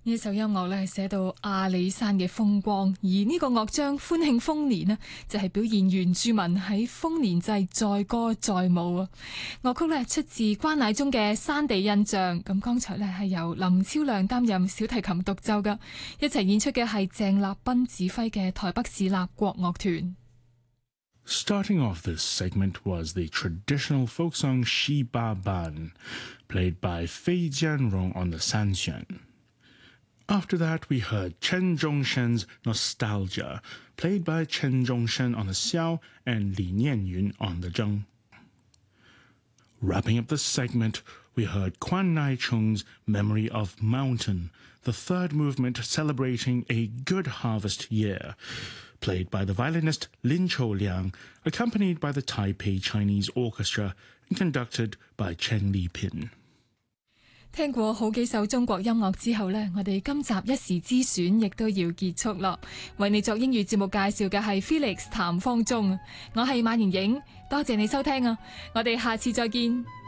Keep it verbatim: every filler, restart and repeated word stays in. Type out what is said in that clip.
呢首音樂咧係寫到阿里山嘅風光，而呢個樂章歡慶豐年呢，就係表現原住民喺豐年祭載歌載舞啊！樂曲咧出自關乃忠嘅《山地印象》，咁剛才咧係由林超亮擔任小提琴獨奏噶，一齊演出嘅係鄭立斌指揮嘅台北市立國樂團。 Starting off this segment was the traditional folk song Shi Ba Ban, played by Fei Jianrong on the sanxian. After that, we heard Chen Zhongshen's Nostalgia, played by Chen Zhongshen on the xiao and Li Nianyun on the zheng. Wrapping up the segment, we heard Quan Nai Chung's Memory of Mountain, the third movement celebrating a good harvest year, played by the violinist Lin Chouliang, accompanied by the Taipei Chinese Orchestra and conducted by Chen Lipin. 聽過好幾首中國音樂之後呢，我哋今集一時之選亦都要結束啦。為你作英語節目介紹嘅係 Felix 譚方中，我係馬盈影，多謝你收聽啊！我哋下次再見。